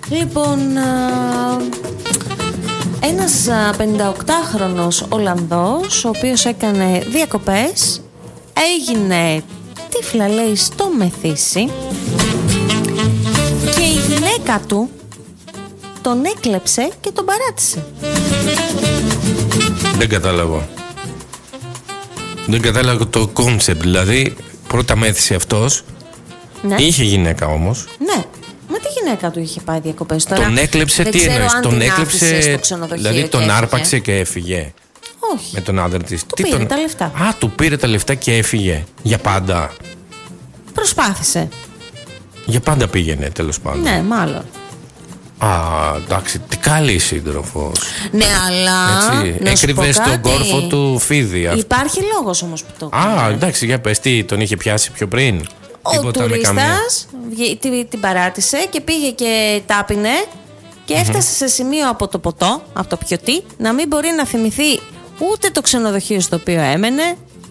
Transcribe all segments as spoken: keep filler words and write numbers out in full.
Λοιπόν, α, ένας πενηνταοκτάχρονος Ολλανδός, ο οποίος έκανε διακοπές, έγινε τύφλα, λέει, στο Μεθύσι, και η γυναίκα του τον έκλεψε και τον παράτησε. Δεν κατάλαβα. Δεν κατάλαβα το κόνσεπτ. Δηλαδή, πρώτα μέθησε αυτός. Ναι. Είχε γυναίκα όμως. Ναι. Μα τη γυναίκα του είχε πάει διακοπές τώρα. Τον έκλεψε, δεν τι εννοείς? Τον την έκλεψε. Δηλαδή, τον και άρπαξε και έφυγε. Όχι. Με τον άντρα της. Του Τι πήρε τον... τα λεφτά. Α, του πήρε τα λεφτά και έφυγε. Για πάντα. Προσπάθησε. Για πάντα πήγαινε, τέλος πάντων. Ναι, μάλλον. Α, εντάξει, τι καλή σύντροφος. Ναι, αλλά. Έκρυβε στον κόρφο του φίδι. Υπάρχει λόγος όμως που το έκανε. Α, ναι. εντάξει, για πες, τι, τον είχε πιάσει πιο πριν? Ο τουρίστας την, την παράτησε και πήγε και τάπινε και έφτασε mm-hmm. σε σημείο από το ποτό, από το πιωτί, να μην μπορεί να θυμηθεί ούτε το ξενοδοχείο στο οποίο έμενε,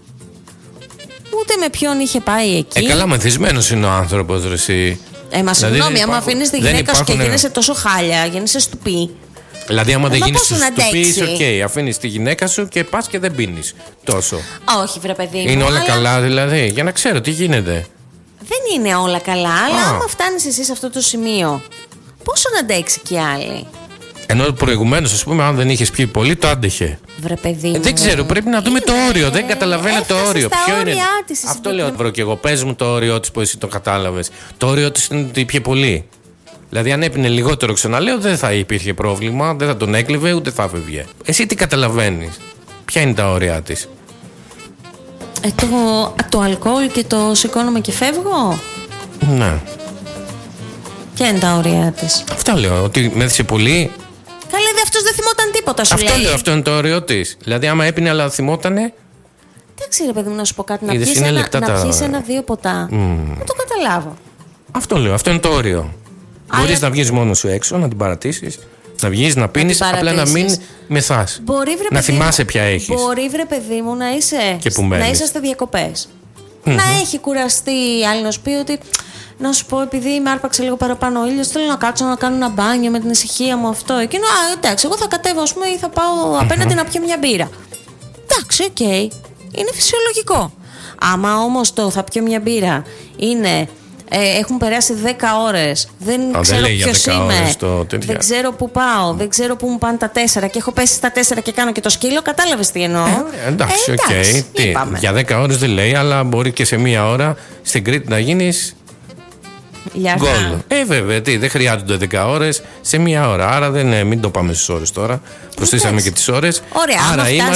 ούτε με ποιον είχε πάει εκεί. Ε, καλά, μεθυσμένος είναι ο άνθρωπος, ρε εσύ. Ε, μα συγγνώμη, άμα αφήνεις τη γυναίκα σου και γίνεσαι τόσο χάλια, γίνεσαι στουπί. Δηλαδή, άμα δεν γίνεις στουπί, είσαι οκ. Okay. Αφήνεις τη γυναίκα σου και πας και δεν πίνεις τόσο. Όχι, βρε παιδί μου. Είναι όλα αλλά... καλά, δηλαδή, για να ξέρω τι γίνεται. Δεν είναι όλα καλά, αλλά Α. άμα φτάνεις εσύ σε αυτό το σημείο, πόσο να αντέξει κι άλλοι? Ενώ προηγουμένως, ας πούμε, αν δεν είχες πιει πολύ, το άντεχε. Βρε παιδί μου. Ε, δεν ξέρω, πρέπει να δούμε είναι, το όριο. Δεν καταλαβαίνω το όριο. Ποιο είναι? Της, αυτό λέω βρω και εγώ. Πες μου το όριό της που εσύ το κατάλαβες. Το όριό της είναι ότι πιει πολύ. Δηλαδή, αν έπινε λιγότερο, ξαναλέω, δεν θα υπήρχε πρόβλημα, δεν θα τον έκλειβε, ούτε θα φεύγε. Εσύ τι καταλαβαίνεις? Ποια είναι τα όρια της? Ε, το, το αλκοόλ και το σηκώνομαι και φεύγω. Ναι. Ποια είναι τα όρια της? Αυτά λέω, ότι μέθησε πολύ. Καλέ, δε, αυτός δεν θυμόταν τίποτα, σου αυτό λέει. Λέω, αυτό είναι το όριό της. Δηλαδή, άμα έπινε αλλά θυμότανε. Εντάξει, ρε παιδί μου, να σου πω κάτι. Να πιεις ένα, τα... ένα-δύο ποτά. Mm. Δεν το καταλάβω. Αυτό λέω, αυτό είναι το όριο. Άρα... Μπορείς να βγεις μόνος σου έξω, να την παρατήσεις, να βγεις, να πίνεις, απλά να μην μεθάς. Μπορεί, βρε, να παιδί, θυμάσαι ποια έχεις. Μπορεί, βρε παιδί μου, να είσαι, να είσαστε διακοπές. Mm-hmm. Να έχει κουραστεί άλλη να σου πει ότι. Να σου πω, επειδή με άρπαξε λίγο παραπάνω ο ήλιος, θέλω να κάτσω να κάνω ένα μπάνιο με την ησυχία μου αυτό. Εκείνο, α, εντάξει, εγώ θα κατέβω, ας πούμε, ή θα πάω απέναντι mm-hmm. να πιω μια μπύρα. Εντάξει, οκ. Okay. Είναι φυσιολογικό. Άμα όμως το θα πιω μια μπύρα είναι. Ε, έχουν περάσει δέκα ώρες. Δεν Α, ξέρω ποιος είμαι. Το... Δεν ξέρω πού πάω. Δεν ξέρω πού μου πάνε τα τέσσερα. Και έχω πέσει στα τέσσερα και κάνω και το σκύλο. Κατάλαβες τι εννοώ? Ε, εντάξει, οκ. Ε, okay. Τι, για δέκα ώρες δεν λέει, αλλά μπορεί και σε μία ώρα στην Κρήτη να γίνεις. Γκολ. Ε, βέβαια, τι, δεν χρειάζονται δέκα ώρες σε μία ώρα. Άρα δεν, μην το πάμε στις ώρες τώρα. Προσθέσαμε και τις ώρες. Ωραία, άρα